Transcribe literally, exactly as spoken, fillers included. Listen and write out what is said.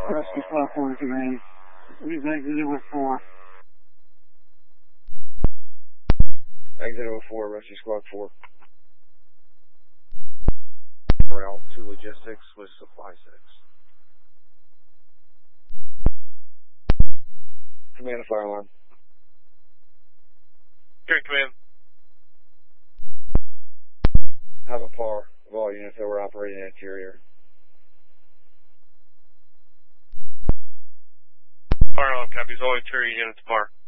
Rescue Squad four Command. We've exited with four. Exit oh four, Rescue Squad four. Route to logistics with supply six. Command a fire alarm. Here, command. Have a par of all units that were operating interior. Fire alarm copies, all interior units par.